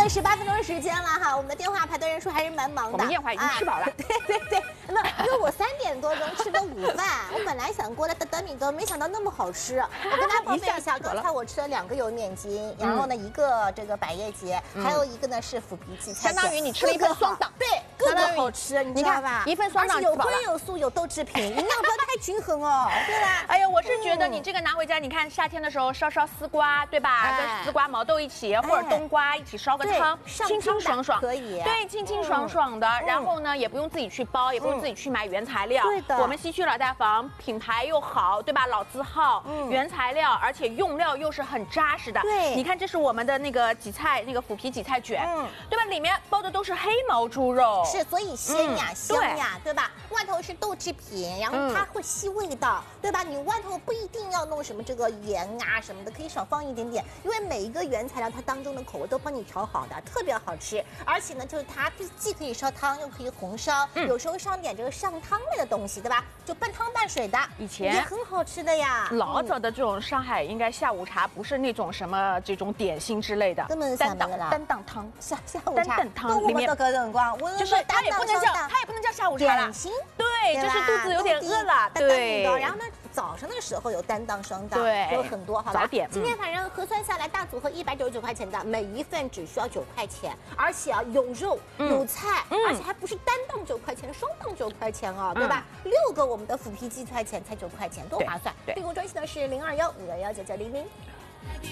18分钟的时间了哈，我们的电话排队人数还是蛮忙的。 我们电话已经吃饱了。 对。那因为我3点多钟吃的午饭，我本来想过来等米糕，没想到那么好吃。我跟大家报备一下，刚才我吃了2个油面筋，然后呢1个这个百叶结，还有1个呢是腐皮荠菜， 相当于你吃了一份双档。 对，各个好吃，你知道吧？ 一份双档有荤有素有豆制品，营养不要太均衡哦，对吧？ 哎呀，我是觉得你这个拿回家，你看夏天的时候烧丝瓜，对吧？跟丝瓜毛豆一起，或者冬瓜一起烧个汤，清清爽爽， 可以。 对，清清爽爽的。然后呢，也不用自己去包，也不用自己去买原材料。 对的， 我们西区老大房品牌又好，对吧？老字号，原材料，而且用料又是很扎实的。 对， 你看这是我们的那个荠菜，那个腐皮荠菜卷，对吧？里面包的都是黑毛猪肉， 是，所以鲜呀香呀，对吧？外头是豆制品，然后它会吸味道，对吧？你外头不一定要弄什么这个盐啊什么的，可以少放一点点，因为每一个原材料它当中的口味都帮你调好的，特别好吃。而且呢，就是它既可以烧汤，又可以红烧，有时候上点这个上汤类的东西，对吧？就半汤半水的， 以前也很好吃的呀。 老早的这种上海应该下午茶不是那种什么这种点心之类的， 根本单档汤， 下午茶， 汤里面都隔灯光， 就是它也不能叫下午茶了， 点心， 对，就是肚子有点饿了，对。 然后呢，早上的时候有单档双档， 对， 有很多，好吧？ 早点。 今天反正核算下来，大组合199块钱的，每一份只需要9块钱，而且啊有肉有菜，而且还不是单档9块钱，双档9块钱哦，对吧？6个我们的腐皮荠菜钱才9块钱，多划算。对，订购专线呢是021-511-9900。